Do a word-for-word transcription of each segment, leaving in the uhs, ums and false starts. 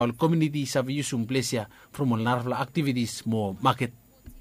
All community sa yusum plesia from all narvala activities mo market.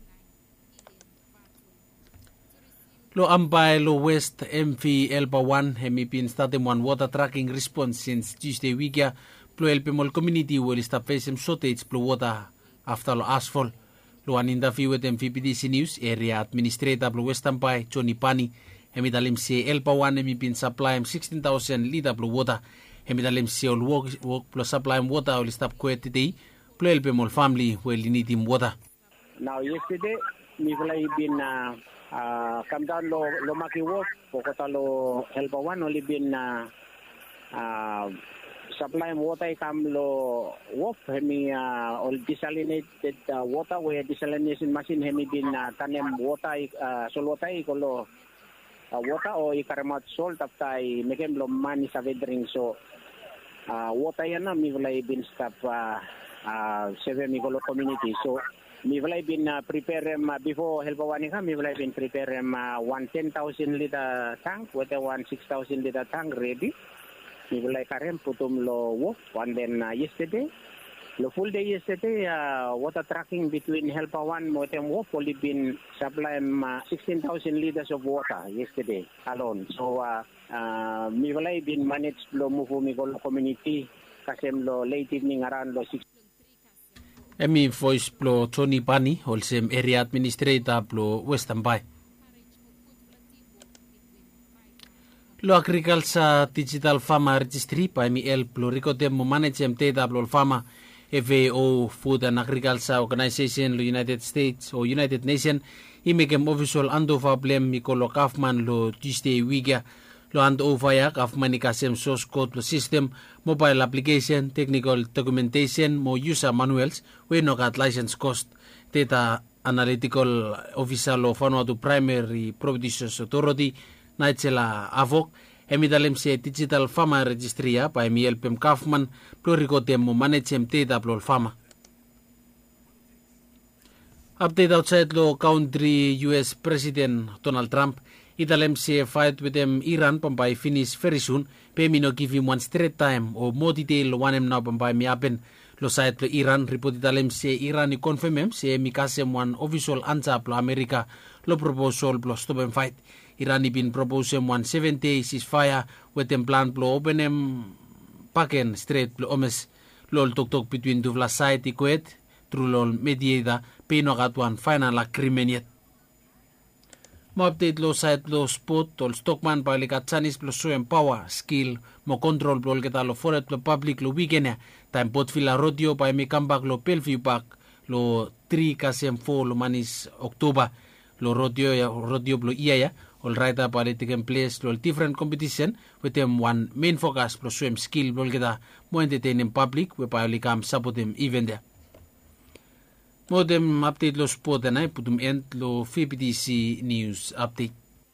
Lo ambay lo West M V Elba one hemipin statem one water tracking response since Tuesday weekya plo elpe mol community will stop facing shortage plo water after lo asphalt. Lo aninda fi with M V P D C News area administrator plo West ambay Johnny Pani hemitalim si Elba one hemipin supply sixteen thousand liter plo water. Hemitalim si ol work work plo supply water will stop quite today plo elpe mol family will need him water. Now yesterday we have been uh, uh, come down lo lo maki work pokota lo Elba one only been uh, uh, supply water come lo work hemi uh, all desalinated uh, water where desalination machine hemi been uh, tanem water uh, sol water ko uh, water o ikaramat salt taptai mekem lo mani sa vedring so uh, water yan na mi wala been stop uh, uh, seven mi community so mi wala been uh, prepare um, before Elba one ka mi wala been prepare um, uh, one ten thousand liter tank with a one six thousand liter tank ready mi wala karem putum lo work and then uh, yesterday the full day yesterday uh, water tracking between Elba one motem work only been supply um, uh, sixteen thousand liters of water yesterday alone so uh, uh, mi wala been managed lo move mi ko community kasem lo late evening around lo six. Emi voice plo Tony Pani holsem area administrator plo Western Bay. Lo agriculture digital farmer registry pa emi el plo rikotem mo manage em data plo farmer F A O Food and Agriculture Organization lo United States o United Nation imegem official handover blem mikolo kafman lo Tuesday weekya lo handover ya kafman ikasem source code lo system mobile application technical documentation mo user manuals we no got license cost data analytical officer lo Vanuatu Primary Producer Authority naitsela avok emidalem se digital farmer registry ya pa emi elpem kafman plurikotem mo managem data plol farmer. Update outside lo country U S President Donald Trump italem se fight with them Iran pampai finish very soon pe mi no give him one straight time o more detail one em now pampai mi happen lo side lo Iran report italem se Iran i confirm se mi kasem one official answer plo America lo proposal plo stop and fight Iran i bin propose one seven day ceasefire with them plan plo open em paken straight plo omes lol tok tok between duvla side i Kuwait through lol mediator pe no gat one final agreement yet. Mo update lo side lo spot ol stockman pa likat chanis plo so empower skill mo control plo kita lo foret plo public lo weekend ya time pot fila rodeo pa mi comeback lo Bellevue Park lo three kasem four lo manis October lo rodeo ya rodeo plo iya ya all right up at taken place lo different competition with them one main focus plo swim skill plo kita mo entertain in public we pa likam support them even there. Modem update lo sport na putum end lo V P D C News update.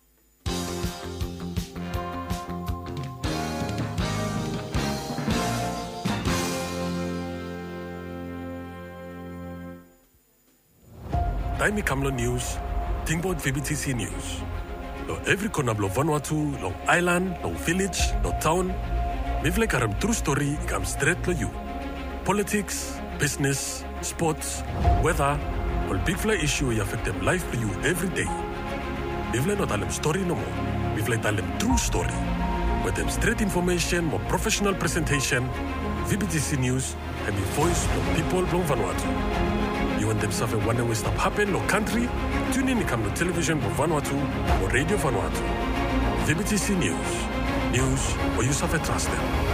Taimi Kamlo News, Tingbot V B T C News. Lo every corner lo Vanuatu, lo island, lo village, lo town. Mivle karam true story ikam straight lo you. Politics, business, sports, weather, all big fly issue you affect them life for you every day. Mivle not alem story no more. Mivle alem true story. With them straight information, more professional presentation, V B T C News, and the voice of people from Vanuatu. You want them suffer one way stop happen no country? Tune in to come to television for Vanuatu or radio Vanuatu. V B T C News. News where you suffer trust them.